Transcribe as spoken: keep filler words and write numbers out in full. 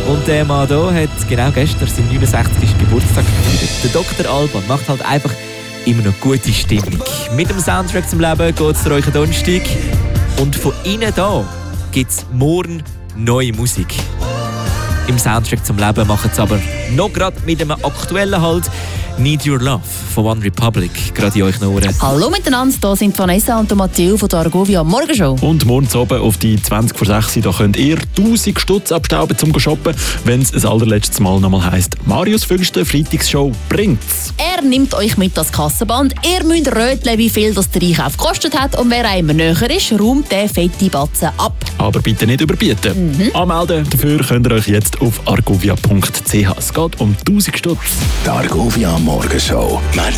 Und der Mann hier hat genau gestern seinen neunundsechzigsten Geburtstag gefeiert. Der Doktor Alban macht halt einfach immer noch gute Stimmung. Mit dem Soundtrack zum Leben geht es euch Donnerstag. Und von Ihnen da gibt es morgen neue Musik. Im Soundtrack zum Leben machen es aber noch gerade mit einem aktuellen Halt «Need Your Love» von One Republic. Gerade in euch Ohren. Hallo miteinander, hier sind Vanessa und Matteo von der Argovia Morgenshow. Und morgen oben auf die zwanzig vor sechs da könnt ihr tausend Stutz abstauben zum Shoppen, wenn es das allerletztes Mal nochmal heisst, Marius Pfingsten Freitagsshow bringt's. Er nimmt euch mit das Kassenband. Ihr müsst röteln, wie viel das der Einkauf gekostet hat. Und wer einem näher ist, räumt den fette Batzen ab. Aber bitte nicht überbieten. Mhm. Anmelden dafür könnt ihr euch jetzt auf argovia punkt c h. Es geht um tausend Stutz. Die Argovia Morgenshow. März